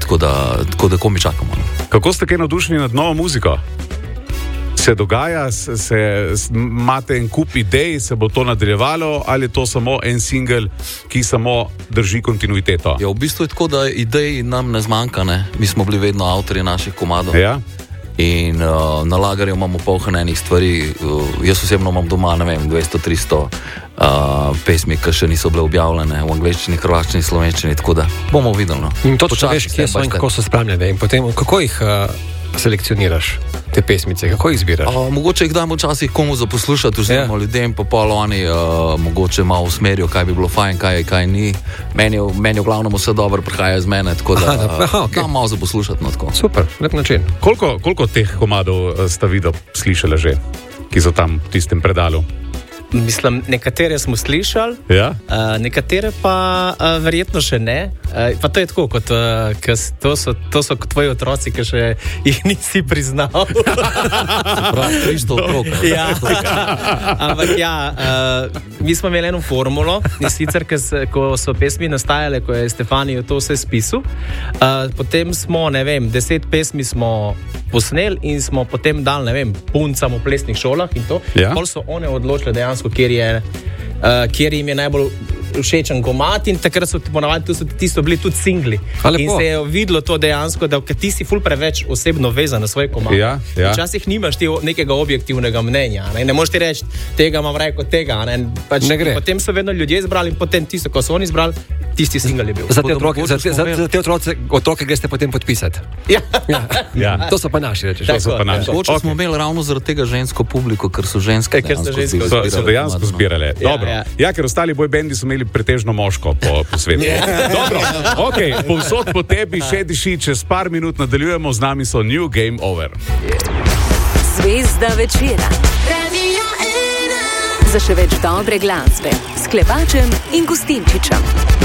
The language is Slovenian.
tako da komi čakamo. Kako ste kaj navdušeni nad novo muziko? Se dogaja, imate en kup idej, se bo to nadaljevalo ali je to samo en single, ki samo drži kontinuiteto? Ja, v bistvu je tako, da idej nam ne zmanjka, ne? Mi smo bili vedno avtorji naših komadov. Ja? In na lagerju imamo polhranenih stvari. Jaz osebno imam doma, 200-300 pesmi, ki še niso bile objavljene v angleščini, hrvaščini, slovenščini, tako da bomo videli. No. In točno veš, kje so in kako so spremljene. In potem, kako jih selekcioniraš, te pesmice, kako jih izbiraš? Mogoče jih damo včasih komu za poslušati, oziroma ljudem, pa pol oni mogoče malo usmerijo, kaj bi bilo fajn, kaj ni. Meni v glavnem vse dobro prihaja iz mene, tako da dam malo za poslušati. No, tako. Super, lep način. Koliko teh komadov sta videl, slišala že, ki so tam v tistem predalu? Mislim, nekatere smo slišali, ja? Nekatere pa verjetno še ne. Pa to je tako, kot to so tvoji otroci, ki še jih nisi priznal. Prav, 300 otrok. Ja, ampak ja, mi smo imeli eno formulo, in sicer, ko so pesmi nastajale, ko je Stefanijo to vse spisal, potem smo, 10 pesmi smo posneli in smo potem dali, puncam v plesnih šolah in to. Ja? Pol so one odločile dejansko, kjer jim je najbolj všečen komad in takrat so ponavadi tisto bili tudi singli. In se je videlo to dejansko, da ti si ful preveč osebno vezan na svoj komad. Ja. Včasih nimaš ti nekega objektivnega mnenja. Ne moreš ti reči, tega imam raje kot tega. Ne gre. Potem so vedno ljudje izbrali in potem tisto, ko so oni izbrali, tisti singl je bil. Za te otroke greste potem podpisati. Ja. To so pa naši, rečeš. Mogoče smo imeli ravno zaradi tega žensko publiko, ker so ženske so dejansko zbirale. Dobro. Ja, ker ostali boybendi so imeli pretežno moško po svetu. Dobro, okej, povsod po tebi še diši, čez par minut nadaljujemo, z nami so New Game Over. Zvezda večera. Za še več dobre glasbe s Klepačem in Gustinčičem.